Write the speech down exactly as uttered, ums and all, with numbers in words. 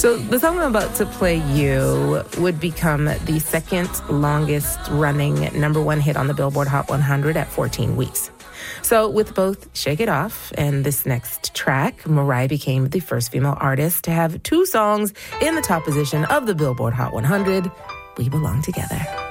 So the song I'm about to play you would become the second longest running number one hit on the Billboard Hot one hundred at fourteen weeks. So with both Shake It Off and this next track, Mariah became the first female artist to have two songs in the top position of the Billboard Hot one hundred. We Belong Together.